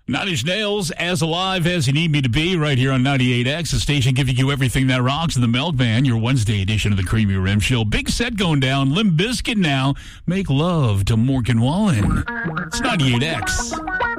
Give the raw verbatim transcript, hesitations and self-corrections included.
Nine Inch Nails, As Alive As You Need Me to Be, right here on ninety-eight X, the station giving you everything that rocks in the Milkman, your Wednesday edition of the Creamy Rim Show. Big set going down. Limp Bizkit now. Make love to Morgan Wallen. It's ninety-eight X.